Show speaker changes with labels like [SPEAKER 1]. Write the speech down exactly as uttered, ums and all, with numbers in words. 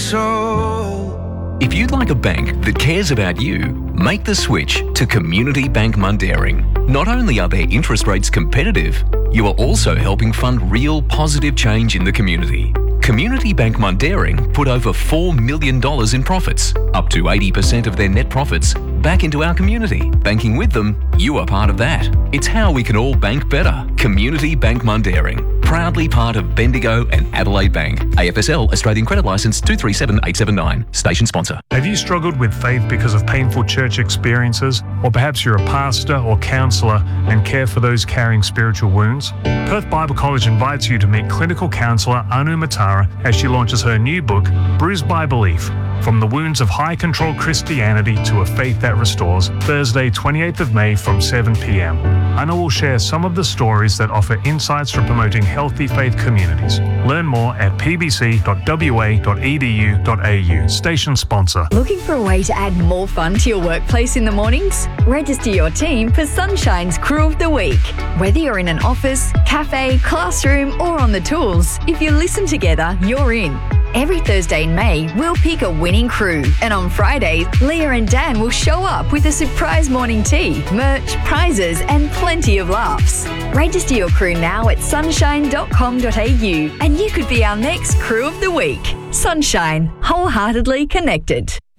[SPEAKER 1] soul.
[SPEAKER 2] If you'd like a bank that cares about you, make the switch to Community Bank Mundaring. Not only are their interest rates competitive, you are also helping fund real positive change in the community. Community Bank Mundaring put over four million dollars in profits, up to eighty percent of their net profits, back into our community. Banking with them, you are part of that. It's how we can all bank better. Community Bank Mundaring, proudly part of Bendigo and Adelaide Bank. A F S L Australian Credit Licence two three seven eight seven nine. Station sponsor.
[SPEAKER 3] Have you struggled with faith because of painful church experiences? Or perhaps you're a pastor or counsellor and care for those carrying spiritual wounds? Perth Bible College invites you to meet clinical counsellor Anu Matara as she launches her new book, Bruised by Belief: From the Wounds of High Control Christianity to a Faith That Restores, Thursday, twenty-eighth of May from seven p.m. Anu will share some of the stories that offer insights for promoting healthy faith communities. Learn more at p b c dot w a dot e d u dot a u. Station sponsor.
[SPEAKER 4] Looking for a way to add more fun to your workplace in the mornings? Register your team for Sunshine's Crew of the Week. Whether you're in an office, cafe, classroom, or on the tools, if you listen together, you're in. Every Thursday in May, we'll pick a winning crew. And on Fridays, Leah and Dan will show up with a surprise morning tea, merch, prizes, and plenty of laughs. Register your crew now at sunshine dot com dot a u and you could be our next Crew of the Week. Sunshine, wholeheartedly connected.